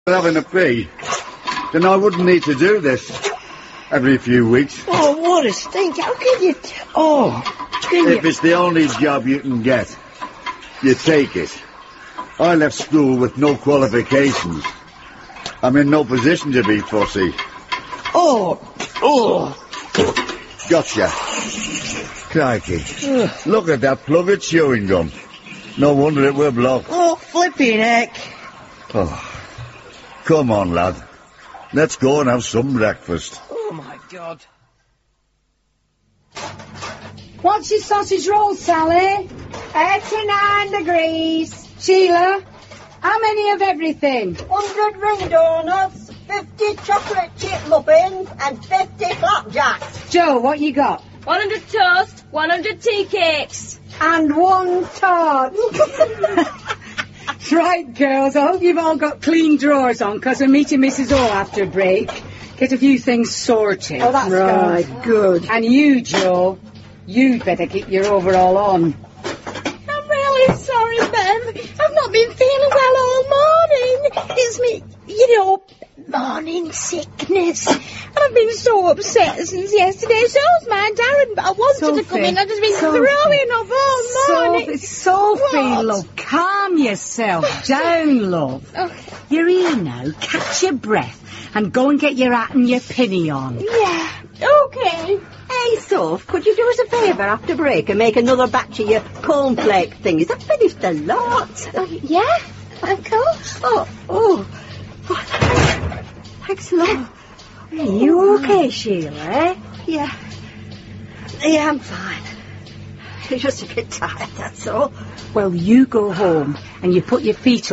having a pee, then I wouldn't need to do this every few weeks. Oh, what a stink. How can you... If it's the only job you can get, you take it. I left school with no qualifications. I'm in no position to be fussy. Gotcha. Crikey. Look at that plug of chewing gum. No wonder it will block. Oh, flipping heck. Oh, come on, lad. Let's go and have some breakfast. Oh, my God. What's your sausage roll, Sally? 89 degrees. Sheila, how many of everything? 100 ring donuts, 50 chocolate chip muffins, and 50 flapjacks. Joe, what you got? 100 toast, 100 tea cakes. And 1 tart. Right, girls, I hope you've all got clean drawers on, because we're meeting Mrs. O after break. Get a few things sorted. Oh, that's right, good. And you, Joe, you'd better keep your overall on. I'm really sorry, Bev. I've not been feeling well all morning. It's me, morning sickness. And I've been so upset since yesterday. So's mine, Darren, but I wanted to come in. I've just been throwing up all morning. Sophie, love, calm yourself down, love. Okay. You're here now. Catch your breath and go and get your hat and your pinny on. Yeah, okay. Hey, Soph, could you do us a favour after break and make another batch of your cornflake things? I've finished a lot. Yeah, of course. Oh. Thanks a lot. Are you okay, Sheila? Yeah, I'm fine. I'm just a bit tired, that's all. Well, you go home and you put your feet up.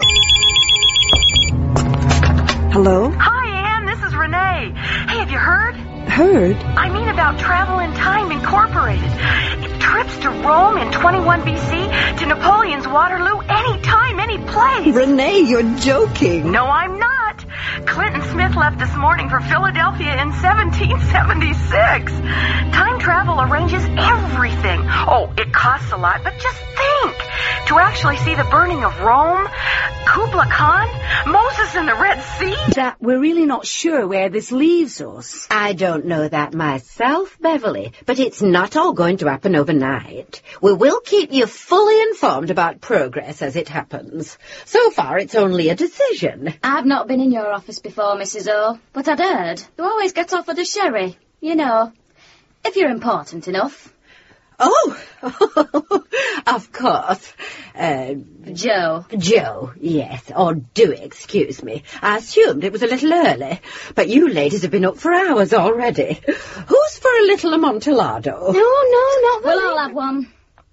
Hello? Hi, Anne. This is Renee. Hey, have you heard? Heard? I mean about Travel in Time Incorporated. Trips to Rome in 21 BC, to Napoleon's Waterloo, anytime, any place. Renee, you're joking. No, I'm not. Clinton Smith left this morning for Philadelphia in 1776. Time travel arranges everything. Oh, it costs a lot, but just think. To actually see the burning of Rome, Kubla Khan, Moses in the Red Sea. That we're really not sure where this leaves us. I don't know that myself, Beverly, but it's not all going to happen overnight. We will keep you fully informed about progress as it happens. So far, it's only a decision. I've not been in your office before, Mrs. O, but I'd heard you always get offered a sherry, if you're important enough. Oh, of course. Joe. Joe, yes. Oh, do excuse me. I assumed it was a little early, but you ladies have been up for hours already. Who's for a little Amontillado? No, not really. We'll all have one.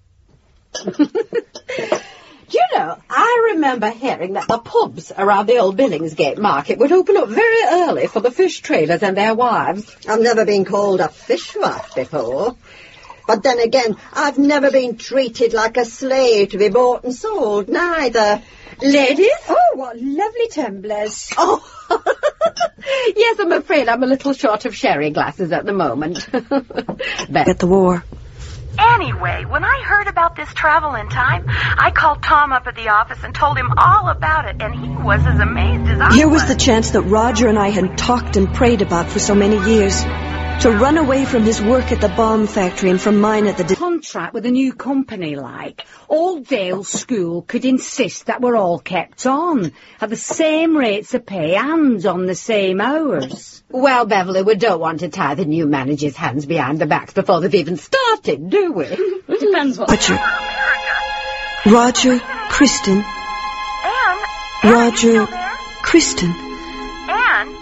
I remember hearing that the pubs around the old Billingsgate Market would open up very early for the fish traders and their wives. I've never been called a fishwife before. But then again, I've never been treated like a slave to be bought and sold, neither. Ladies? Oh, what lovely tumblers. Oh, yes, I'm afraid I'm a little short of sherry glasses at the moment. At the war. Anyway, when I heard about this Travel in Time, I called Tom up at the office and told him all about it, and he was as amazed as I was. Here was the chance that Roger and I had talked and prayed about for so many years. To run away from his work at the bomb factory and from mine at the... Contract with a new company, like. Old Dale School could insist that we're all kept on, at the same rates of pay and on the same hours. Well, Beverly, we don't want to tie the new manager's hands behind the backs before they've even started, do we? Depends what... Roger, Kristen. Anne? Roger, Kristen. Anne?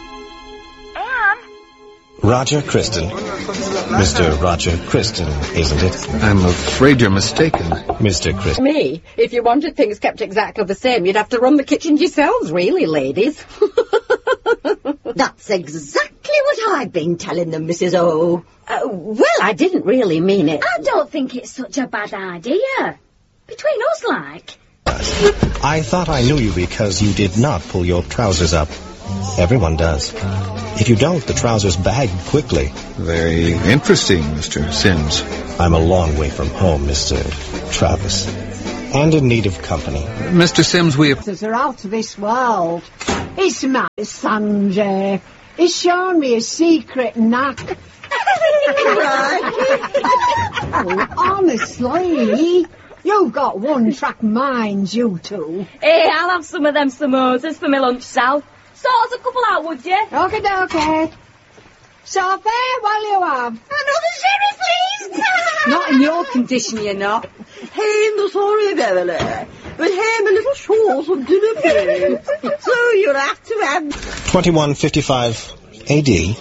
Roger Kristen. Mr. Roger Kristen, isn't it? I'm afraid you're mistaken. Mr. Kristen. Me? If you wanted things kept exactly the same, you'd have to run the kitchen yourselves, really, ladies. That's exactly what I've been telling them, Mrs. O. Well, I didn't really mean it. I don't think it's such a bad idea. Between us, like. I thought I knew you because you did not pull your trousers up. Everyone does. If you don't, the trousers bag quickly. Very interesting, Mr. Sims. I'm a long way from home, Mr. Travis. and in need of company. Mr. Sims, we... They're out of this world. It's my Sanjay. He's shown me a secret knack. Oh, honestly, you've got one-track minds, you two. Hey, I'll have some of them samosas for my lunch, Sal. Sort us a couple out, would you? Okay. So farewell you have. Another sherry, please! Not in your condition, you're not. Hey, no sorry, Beverly. But I'm a little short of dinner pay. So you'll have to have... 2155 AD.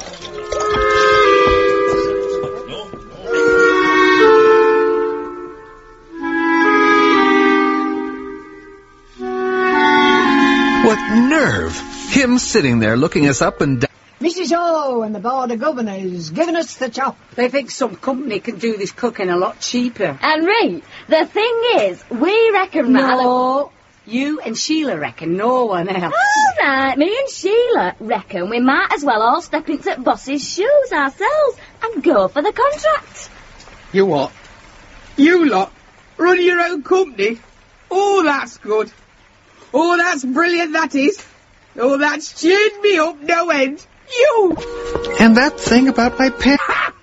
What nerve! Him sitting there looking us up and down. Mrs. O and the Board of Governors giving us the chop. They think some company can do this cooking a lot cheaper. Henry, the thing is, we reckon that... No, you and Sheila reckon, no one else. All right, me and Sheila reckon we might as well all step into boss's shoes ourselves and go for the contract. You what? You lot run your own company? Oh, that's good. Oh, that's brilliant, that is. Oh, that's cheered me up no end. You! And that thing about my pen.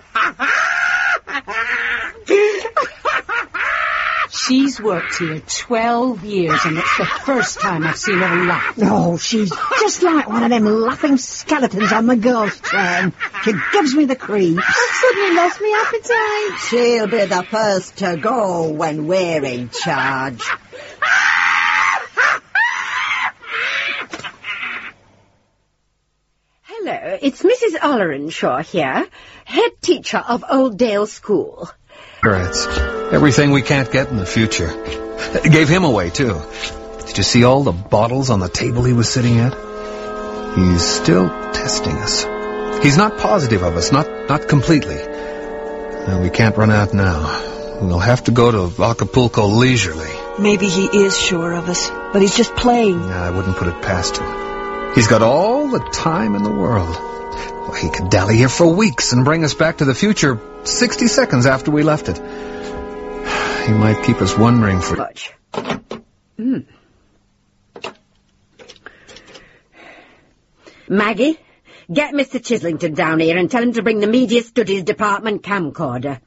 She's worked here 12 years and it's the first time I've seen her laugh. No, she's just like one of them laughing skeletons on the girls' train. She gives me the creeps. I've suddenly lost my appetite. She'll be the first to go when we're in charge. Hello, it's Mrs. Ollerenshaw here, head teacher of Old Dale School. It's everything we can't get in the future. Gave him away, too. Did you see all the bottles on the table he was sitting at? He's still testing us. He's not positive of us, not completely. We can't run out now. We'll have to go to Acapulco leisurely. Maybe he is sure of us, but he's just playing. I wouldn't put it past him. He's got all the time in the world. Well, he could dally here for weeks and bring us back to the future 60 seconds after we left it. He might keep us wondering for... Much. Maggie, get Mr. Chislington down here and tell him to bring the Media Studies Department camcorder.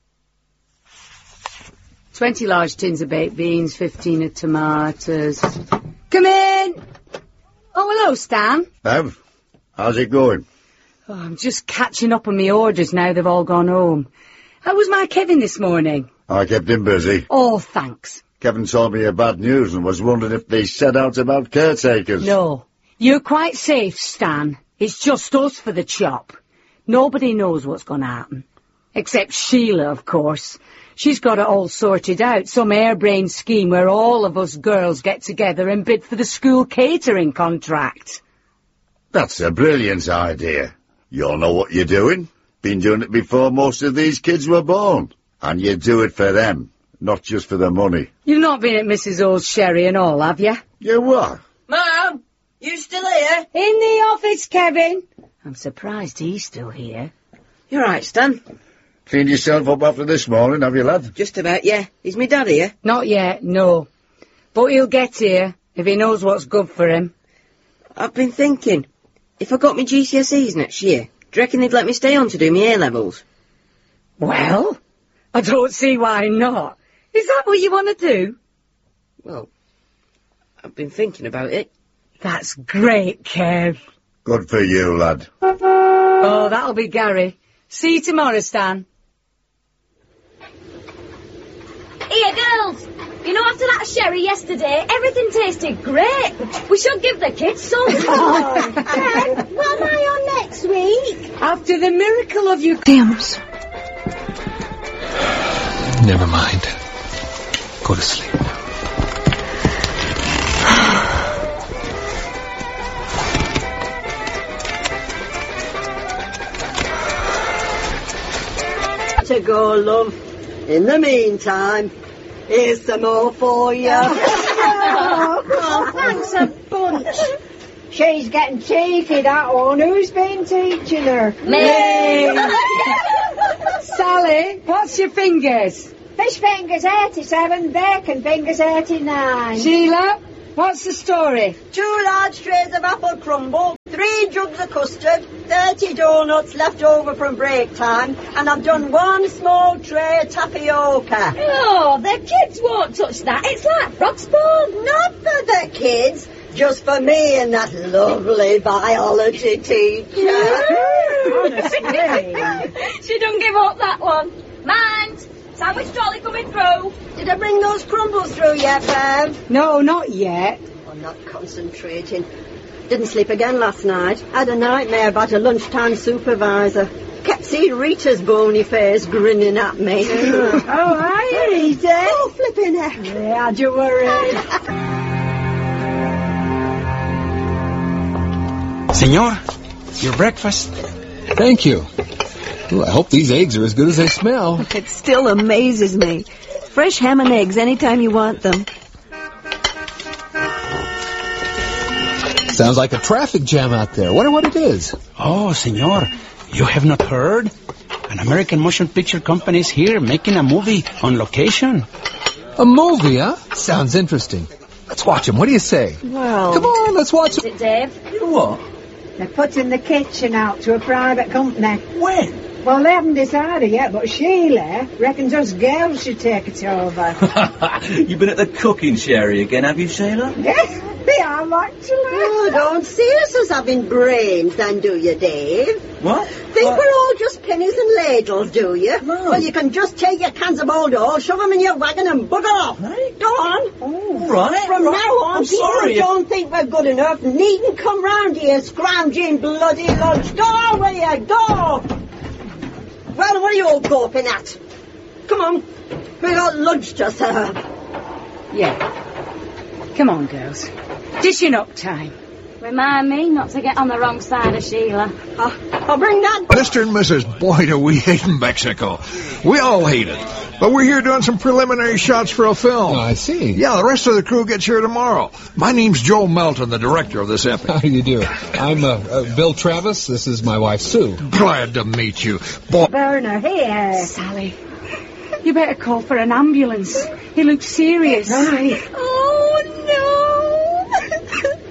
20 large tins of baked beans, 15 of tomatoes. Come in! Oh, hello, Stan. Bev, how's it going? Oh, I'm just catching up on my orders now they've all gone home. How was my Kevin this morning? I kept him busy. Oh, thanks. Kevin told me your bad news and was wondering if they said out about caretakers. No. You're quite safe, Stan. It's just us for the chop. Nobody knows what's going to happen. Except Sheila, of course. She's got it all sorted out, some harebrained scheme where all of us girls get together and bid for the school catering contract. That's a brilliant idea. You'll know what you're doing. Been doing it before most of these kids were born. And you do it for them, not just for the money. You've not been at Mrs. O's sherry and all, have you? You what? Mum, you still here? In the office, Kevin. I'm surprised he's still here. You're right, Stan. Cleaned yourself up after this morning, have you, lad? Just about, yeah. Is me dad here? Not yet, no. But he'll get here if he knows what's good for him. I've been thinking, if I got me GCSEs next year, do you reckon they'd let me stay on to do me A-levels? Well, I don't see why not. Is that what you want to do? Well, I've been thinking about it. That's great, Kev. Good for you, lad. Oh, that'll be Gary. See you tomorrow, Stan. Here, girls. You know, after that sherry yesterday, everything tasted great. We should give the kids some. What am I on next week? After the miracle of you... Dims. Never mind. Go to sleep. To go, love. In the meantime, here's some more for you. Oh, thanks a bunch. She's getting cheeky, that one. Who's been teaching her? Me. Sally, what's your fingers? Fish fingers 87, bacon fingers 89. Sheila, what's the story? 2 large trays of apple crumble, 3 jugs of custard, 30 donuts left over from break time, and I've done 1 small tray of tapioca. Oh, the kids won't touch that. It's like frog spawn. Not for the kids, just for me and that lovely biology teacher. She don't give up that one. Mind, sandwich trolley coming through. Did I bring those crumbles through yet, Bev? No, not yet. I'm not concentrating. Didn't sleep again last night. Had a nightmare about a lunchtime supervisor. Kept seeing Rita's bony face grinning at me. Oh, hi, Rita. Oh, flipping heck. Yeah, how'd you worry? Senor, your breakfast. Thank you. Ooh, I hope these eggs are as good as they smell. It still amazes me. Fresh ham and eggs anytime you want them. Sounds like a traffic jam out there. Wonder what it is. Oh, senor, you have not heard? An American motion picture company is here making a movie on location. A movie, huh? Sounds interesting. Let's watch them. What do you say? Well... Come on, let's watch Is it, Dave? What? They're putting the kitchen out to a private company. When? Well, they haven't decided yet, but Sheila reckons us girls should take it over. You've been at the cooking sherry again, have you, Sheila? Yes, we have, actually. Oh, don't see us as having brains then, do you, Dave? What? Think we're all just pennies and ladles, do you? No. Well, you can just take your cans of old oil, shove them in your wagon and bugger off. Right. Go on. Oh, right. From right. now on, I'm sorry. people don't think we're good enough. Needn't come round here scrounging bloody lunch. Go with you, go! Well, what are you all gawping at? Come on, we got lunch to serve. Yeah. Come on, girls. Dishing up time. Remind me not to get on the wrong side of Sheila. I'll bring that. Mr. and Mrs. Boy, do we hate Mexico. We all hate it. But we're here doing some preliminary shots for a film. Oh, I see. Yeah, the rest of the crew gets here tomorrow. My name's Joe Melton, the director of this epic. How do you do? I'm Bill Travis. This is my wife, Sue. Glad to meet you. Burner, here. Sally, you better call for an ambulance. He looks serious. Right. Oh, no.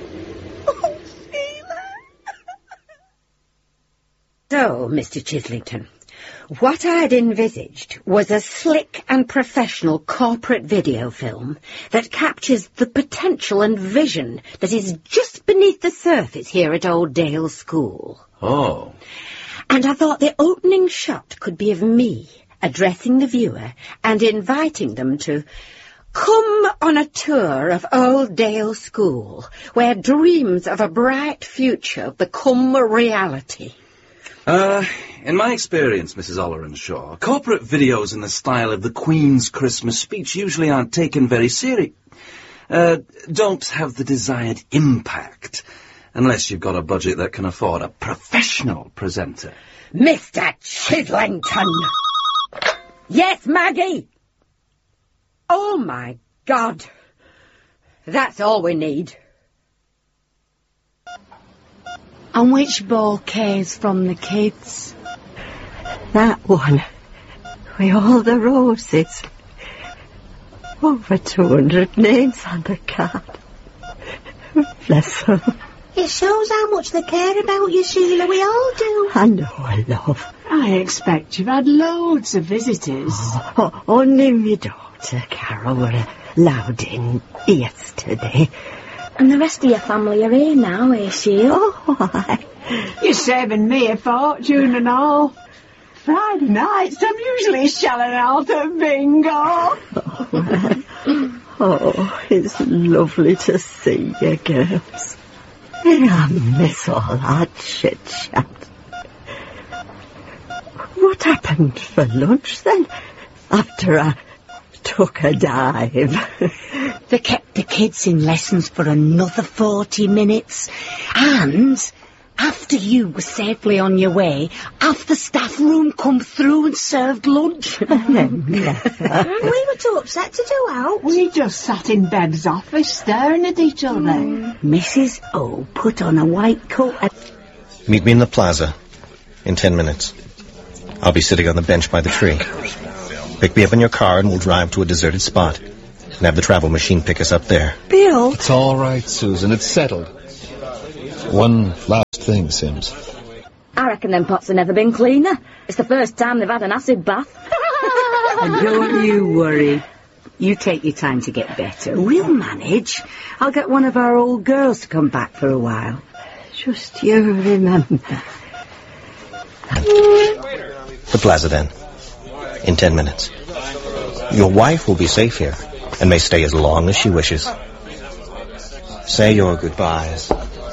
So, Mr. Chislington, what I'd envisaged was a slick and professional corporate video film that captures the potential and vision that is just beneath the surface here at Old Dale School. Oh. And I thought the opening shot could be of me addressing the viewer and inviting them to come on a tour of Old Dale School, where dreams of a bright future become a reality. In my experience, Mrs. Ollerenshaw, corporate videos in the style of the Queen's Christmas speech usually aren't taken very seriously. Don't have the desired impact, unless you've got a budget that can afford a professional presenter. Mr. Chislington! Yes, Maggie! Oh, my God. That's all we need. And which bouquets from the kids? That one. With all the roses. Over 200 names on the card. Bless them. It shows how much they care about you, Sheila. We all do. I know, love. I expect you've had loads of visitors. Oh, only me daughter, Carol, were allowed in yesterday. And the rest of your family are here now, eh, Sheila? Oh, why? You're saving me a fortune and all. Friday nights, I'm usually shelling out at bingo. Oh, it's lovely to see you, girls. I miss all that chit-chat. What happened for lunch, then, after I took a dive? They kept the kids in lessons for another 40 minutes. And after you were safely on your way, half the staff room come through and served lunch. We were too upset to do out. We just sat in Bev's office staring at each other. Mrs. O put on a white coat and... Meet me in the plaza in 10 minutes. I'll be sitting on the bench by the tree. Pick me up in your car and we'll drive to a deserted spot. And have the travel machine pick us up there. Bill! It's all right, Susan. It's settled. One last thing, Sims. I reckon them pots have never been cleaner. It's the first time they've had an acid bath. And don't you worry. You take your time to get better. We'll manage. I'll get one of our old girls to come back for a while. Just you remember. The plaza, then. In 10 minutes. Your wife will be safe here, and may stay as long as she wishes. Say your goodbyes.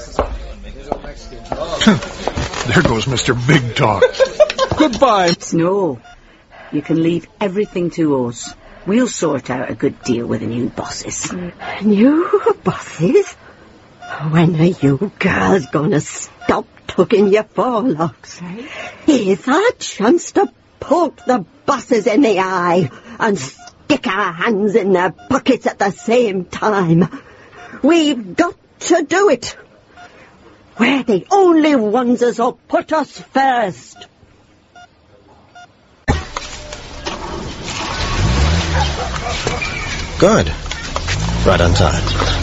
There goes Mr. Big Talk. Goodbye. No. You can leave everything to us. We'll sort out a good deal with the new bosses. New bosses? When are you girls gonna stop tugging your forelocks? Here's our chance to poke the bosses in the eye and stick our hands in their pockets at the same time. We've got to do it. We're the only ones as'll put us first. Good. Right on time.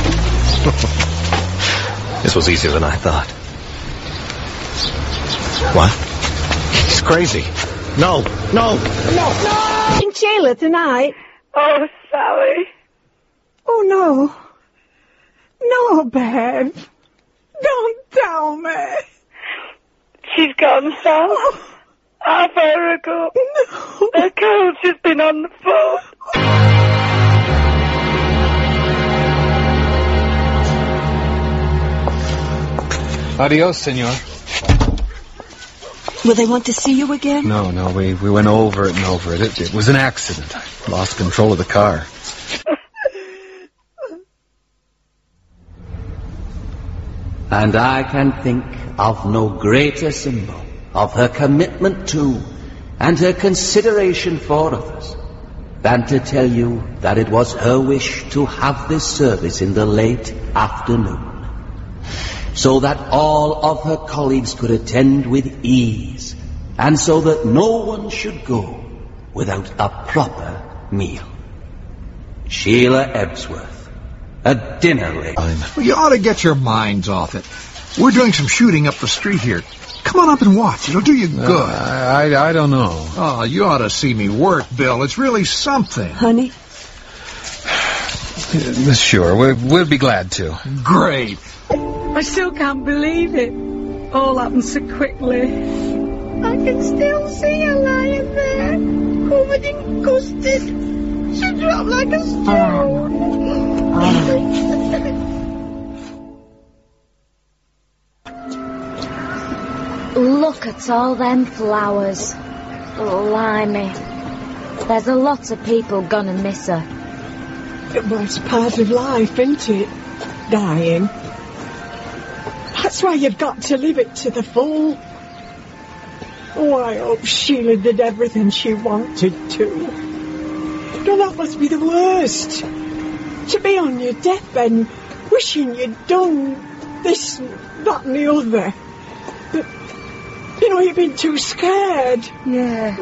This was easier than I thought. What? He's crazy. No. In Sheila tonight. Oh, Sally. Oh, no. No, Bev. Don't tell me. She's gone, Sal. Half hour ago. No. Her coach has been on the phone. Adios, senor. Will they want to see you again? No, we went over it and over it. It was an accident. I lost control of the car. And I can think of no greater symbol of her commitment to and her consideration for others than to tell you that it was her wish to have this service in the late afternoon, so that all of her colleagues could attend with ease, and so that no one should go without a proper meal. Sheila Ebsworth, a dinner lady. Well, you ought to get your minds off it. We're doing some shooting up the street here. Come on up and watch. It'll do you good. I don't know. Oh, you ought to see me work, Bill. It's really something. Honey? Sure, we'll be glad to. Great. I still can't believe it. All happened so quickly. I can still see her lying there, covered in custard. She dropped like a stone. Look at all them flowers. Blimey. There's a lot of people gonna miss her. Well, it's part of life, isn't it? Dying. That's why you've got to live it to the full. Oh, I hope Sheila did everything she wanted to. No, that must be the worst. To be on your deathbed wishing you'd done this, that and the other. But, you've been too scared. Yeah.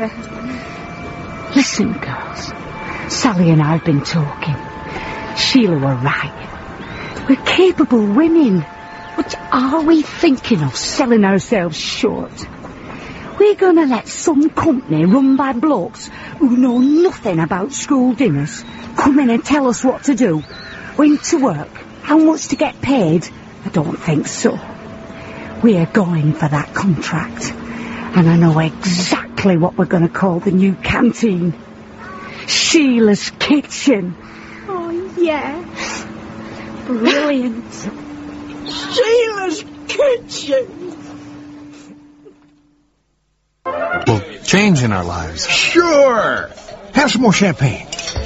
Listen, girls. Sally and I have been talking. Sheila were right. We're capable women. What are we thinking of selling ourselves short? We're going to let some company run by blokes who know nothing about school dinners come in and tell us what to do, when to work, how much to get paid? I don't think so. We're going for that contract, and I know exactly what we're going to call the new canteen. Sheila's Kitchen. Oh, yeah. Brilliant. Sheila's Kitchen. Well, change in our lives. Sure. Have some more champagne.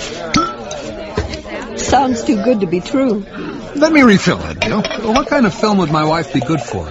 Sounds too good to be true. Let me refill it, Bill. What kind of film would my wife be good for?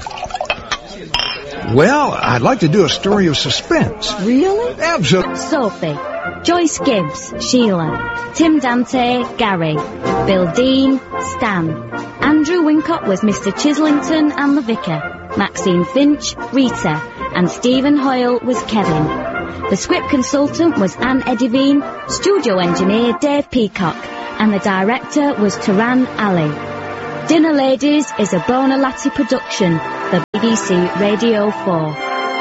Well, I'd like to do a story of suspense. Really? Absolutely. Sophie, Joyce Gibbs, Sheila, Tim Dante, Gary, Bill Dean, Stan, Andrew Wincott was Mr. Chislington and the Vicar, Maxine Finch, Rita, and Stephen Hoyle was Kevin. The script consultant was Anne Edivine, studio engineer Dave Peacock, and the director was Taran Ali. Dinner Ladies is a Bonalatti production for BBC Radio 4.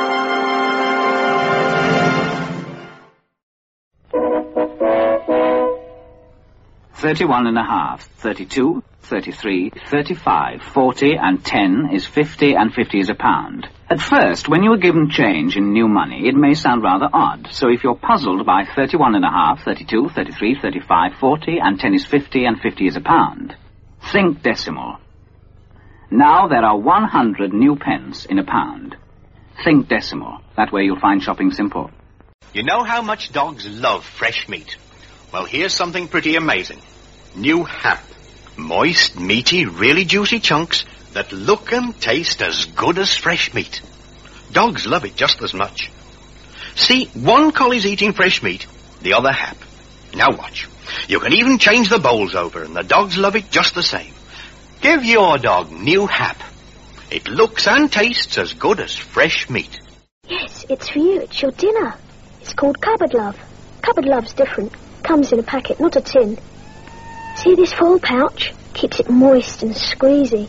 $31.5, 32, 33, 35, 40 and 10 is 50 and 50 is a pound. At first, when you are given change in new money, it may sound rather odd. So if you're puzzled by 31.5, 32, 33, 35, 40 and 10 is 50 and 50 is a pound, think decimal. Now there are 100 new pence in a pound. Think decimal. That way you'll find shopping simple. You know how much dogs love fresh meat? Well, here's something pretty amazing. New hap. Moist, meaty, really juicy chunks that look and taste as good as fresh meat. Dogs love it just as much. See, one collie's eating fresh meat, the other hap. Now watch. You can even change the bowls over, and the dogs love it just the same. Give your dog new hap. It looks and tastes as good as fresh meat. Yes, it's for you. It's your dinner. It's called Cupboard Love. Cupboard Love's different. Comes in a packet, not a tin. See this foil pouch? Keeps it moist and squeezy.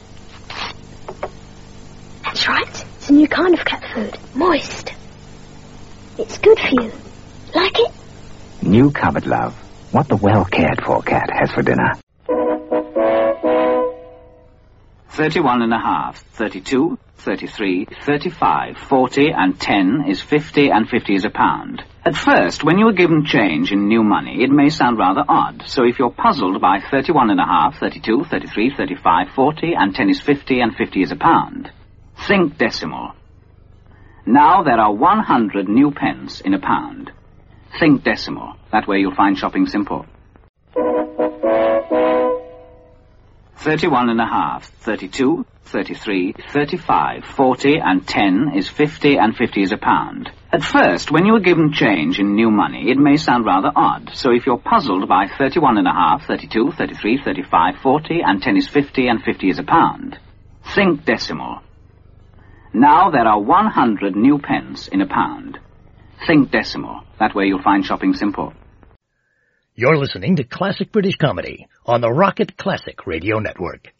That's right. It's a new kind of cat food. Moist. It's good for you. Like it? New Cupboard Love. What the well-cared-for cat has for dinner. 31.5, 32, 33, 35, 40 and 10 is 50 and 50 is a pound. At first, when you are given change in new money, it may sound rather odd. So if you're puzzled by 31.5, 32, 33, 35, 40 and 10 is 50 and 50 is a pound, think decimal. Now there are 100 new pence in a pound. Think decimal. That way you'll find shopping simple. 31.5, 32, 33, 35, 40 and 10 is 50 and 50 is a pound. At first, when you are given change in new money, it may sound rather odd. So if you're puzzled by 31.5, 32, 33, 35, 40 and 10 is 50 and 50 is a pound, think decimal. Now there are 100 new pence in a pound. Think decimal. That way you'll find shopping simple. You're listening to Classic British Comedy on the Rocket Classic Radio Network.